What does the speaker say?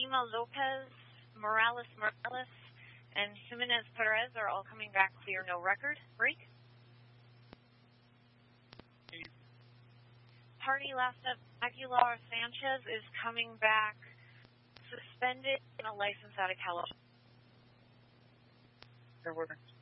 Lima Lopez, Morales, and Jimenez Perez are all coming back clear, no record. Break. Party last up, Aguilar Sanchez is coming back suspended and a license out of California. Fair order.